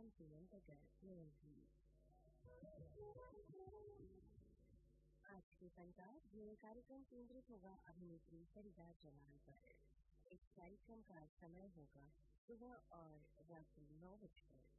कार्यक्रम के अंतर्गत मिलेंगी। आज के फनकार ये कार्यक्रम केंद्रित होगा अभिनेत्री फरीदा जमान पर। इस कार्यक्रम का समय होगा सुबह और रात्रि 9 बजे।